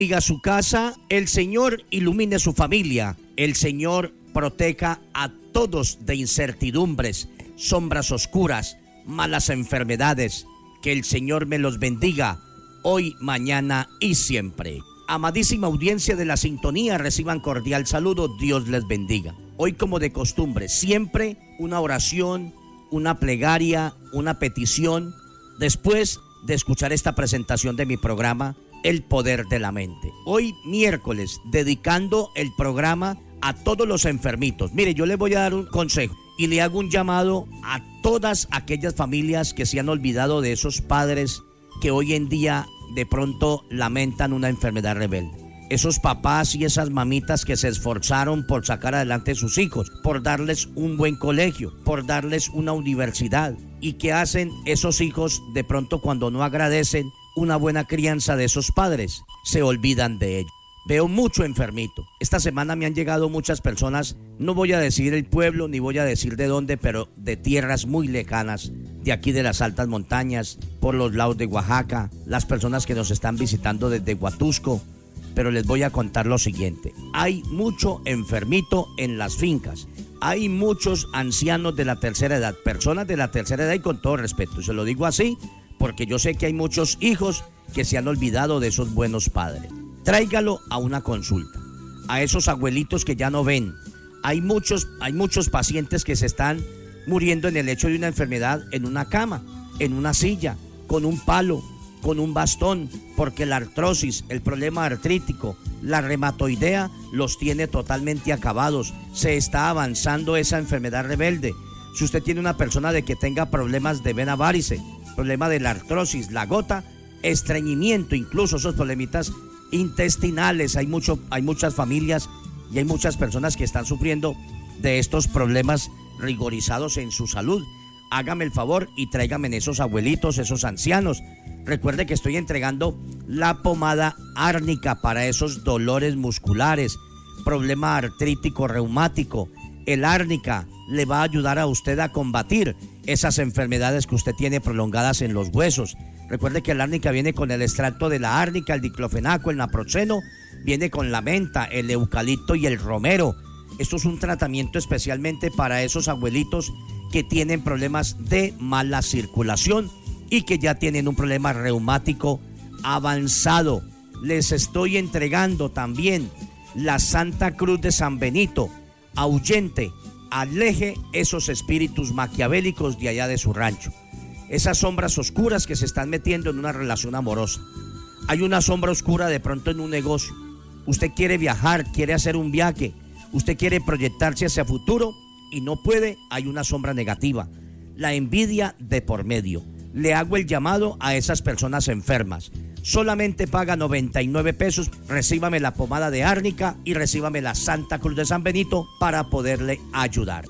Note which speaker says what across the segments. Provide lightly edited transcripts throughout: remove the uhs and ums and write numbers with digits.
Speaker 1: bendiga su casa, el Señor ilumine su familia, el Señor proteja a todos de incertidumbres, sombras oscuras, malas enfermedades. Que el Señor me los bendiga hoy, mañana y siempre. Amadísima audiencia de La Sintonía, reciban cordial saludo, Dios les bendiga. Hoy, como de costumbre, siempre una oración, una plegaria, una petición, después de escuchar esta presentación de mi programa, El Poder de la Mente. Hoy, miércoles, dedicando el programa a todos los enfermitos. Mire, yo les voy a dar un consejo y le hago un llamado a todas aquellas familias que se han olvidado de esos padres que hoy en día de pronto lamentan una enfermedad rebelde. Esos papás y esas mamitas que se esforzaron por sacar adelante a sus hijos, por darles un buen colegio, por darles una universidad. ¿Y qué hacen esos hijos de pronto cuando no agradecen una buena crianza de esos padres? Se olvidan de ellos. Veo mucho enfermito. Esta semana me han llegado muchas personas, no voy a decir el pueblo, ni voy a decir de dónde, pero de tierras muy lejanas, de aquí de las altas montañas, por los lados de Oaxaca, las personas que nos están visitando desde Huatusco. Pero les voy a contar lo siguiente: hay mucho enfermito en las fincas, hay muchos ancianos de la tercera edad, personas de la tercera edad, y con todo respeto, se lo digo así, porque yo sé que hay muchos hijos que se han olvidado de esos buenos padres. Tráigalo a una consulta, a esos abuelitos que ya no ven. Hay muchos pacientes que se están muriendo en el lecho de una enfermedad, en una cama, en una silla, con un palo, con un bastón, porque la artrosis, el problema artrítico, la reumatoidea los tiene totalmente acabados. Se está avanzando esa enfermedad rebelde. Si usted tiene una persona de que tenga problemas de vena varice, problema de la artrosis, la gota, estreñimiento, incluso esos problemitas intestinales, hay muchas familias y hay muchas personas que están sufriendo de estos problemas rigorizados en su salud. Hágame el favor y tráigame esos abuelitos, esos ancianos. Recuerde que estoy entregando la pomada árnica para esos dolores musculares, problema artrítico, reumático. El árnica le va a ayudar a usted a combatir esas enfermedades que usted tiene prolongadas en los huesos. Recuerde que el árnica viene con el extracto de la árnica, el diclofenaco, el naproxeno, viene con la menta, el eucalipto y el romero. Esto es un tratamiento especialmente para esos abuelitos que tienen problemas de mala circulación y que ya tienen un problema reumático avanzado. Les estoy entregando también la Santa Cruz de San Benito. Ahuyente, aleje esos espíritus maquiavélicos de allá de su rancho. Esas sombras oscuras que se están metiendo en una relación amorosa. Hay una sombra oscura de pronto en un negocio. Usted quiere viajar, quiere hacer un viaje, usted quiere proyectarse hacia futuro y no puede. Hay una sombra negativa, la envidia de por medio. Le hago el llamado a esas personas enfermas. Solamente paga 99 pesos, recíbame la pomada de árnica y recíbame la Santa Cruz de San Benito para poderle ayudar.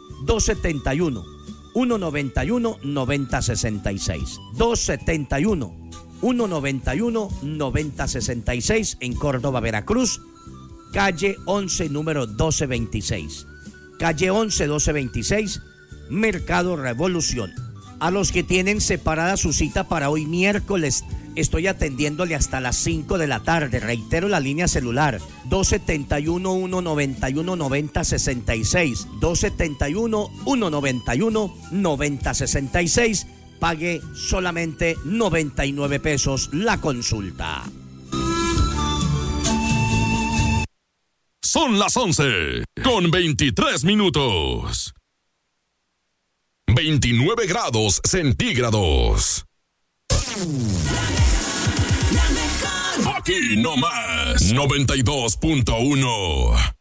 Speaker 1: 271-191-9066. 271-191-9066 en Córdoba, Veracruz, calle 11, número 1226. Calle 11, 1226, Mercado Revolución. A los que tienen separada su cita para hoy miércoles, estoy atendiéndole hasta las 5 de la tarde. Reitero la línea celular, 271-191-9066. 271-191-9066. Pague solamente 99 pesos la consulta.
Speaker 2: Son las 11 con 23 minutos. 29 grados centígrados. Aquí nomás 92.1.